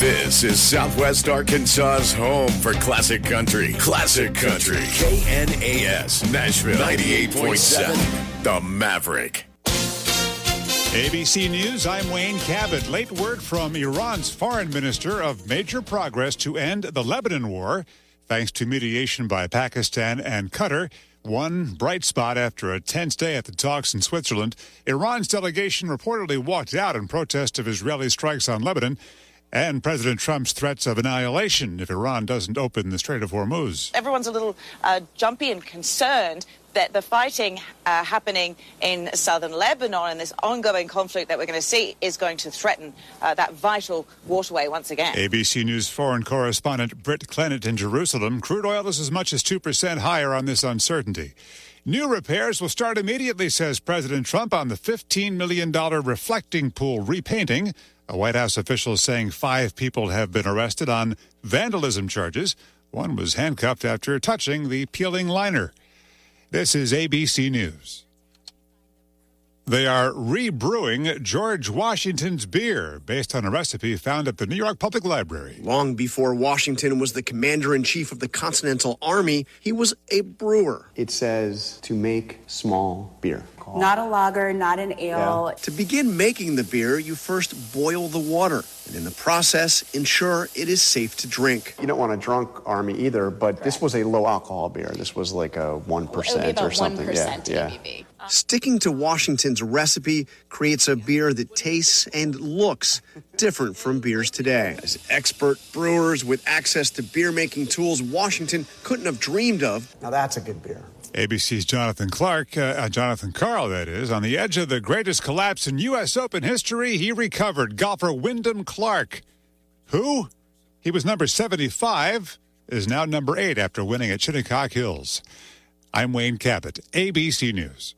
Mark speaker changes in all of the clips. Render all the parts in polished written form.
Speaker 1: This is Southwest Arkansas's home for classic country. Classic Country. KNAS, Nashville 98.7. The Maverick.
Speaker 2: ABC News, I'm Wayne Cabot. Late word from Iran's foreign minister of major progress to end the Lebanon war, thanks to mediation by Pakistan and Qatar. One bright spot after a tense day at the talks in Switzerland. Iran's delegation reportedly walked out in protest of Israeli strikes on Lebanon and President Trump's threats of annihilation if Iran doesn't open the Strait of Hormuz.
Speaker 3: Everyone's a little jumpy and concerned that the fighting happening in southern Lebanon and this ongoing conflict that we're going to see is going to threaten that vital waterway once again.
Speaker 2: ABC News foreign correspondent Britt Clennett in Jerusalem. Crude oil is as much as 2% higher on this uncertainty. New repairs will start immediately, says President Trump, on the $15 million reflecting pool repainting. A White House official is saying 5 people have been arrested on vandalism charges. One was handcuffed after touching the peeling liner. This is ABC News. They are rebrewing George Washington's beer based on a recipe found at the New York Public Library.
Speaker 4: Long before Washington was the commander-in-chief of the Continental Army, he was a brewer.
Speaker 5: It says to make small beer.
Speaker 6: Not a lager, not an ale.
Speaker 4: Yeah. To begin making the beer, you first boil the water, and in the process, ensure it is safe to drink.
Speaker 5: You don't want a drunk army either, but this was a low-alcohol beer. This was like a 1% or something.
Speaker 7: 1% ABV.
Speaker 4: Sticking to Washington's recipe creates a beer that tastes and looks different from beers today. As expert brewers with access to beer-making tools Washington couldn't have dreamed of.
Speaker 5: Now that's a good beer.
Speaker 2: ABC's Jonathan Karl, that is. On the edge of the greatest collapse in U.S. Open history, he recovered. Golfer Wyndham Clark, who, he was number 75, is now number 8 after winning at Shinnecock Hills. I'm Wayne Cabot, ABC News.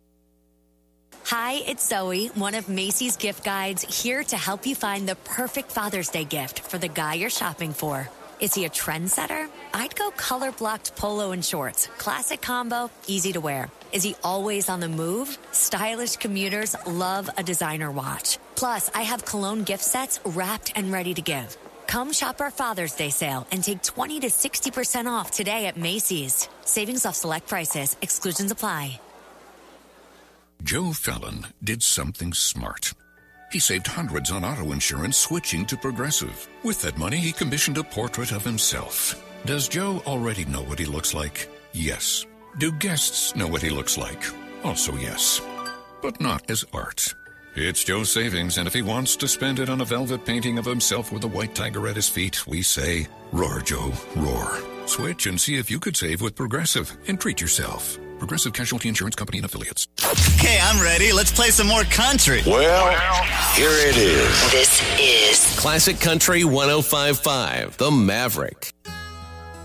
Speaker 8: Hi, it's Zoe, one of Macy's gift guides, here to help you find the perfect Father's Day gift for the guy you're shopping for. Is he a trendsetter? I'd go color-blocked polo and shorts. Classic combo, easy to wear. Is he always on the move? Stylish commuters love a designer watch. Plus, I have cologne gift sets wrapped and ready to give. Come shop our Father's Day sale and take 20 to 60% off today at Macy's. Savings off select prices. Exclusions apply.
Speaker 9: Joe Fallon did something smart. He saved hundreds on auto insurance switching to Progressive. With that money, he commissioned a portrait of himself. Does Joe already know what he looks like? Yes. Do guests know what he looks like? Also yes. But not as art. It's Joe's savings, and if he wants to spend it on a velvet painting of himself with a white tiger at his feet, we say, roar, Joe, roar. Switch and see if you could save with Progressive and treat yourself. Progressive Casualty Insurance Company and Affiliates.
Speaker 10: Okay, I'm ready. Let's play some more country.
Speaker 1: Well, here it is.
Speaker 11: This is Classic Country 105.5, The Maverick.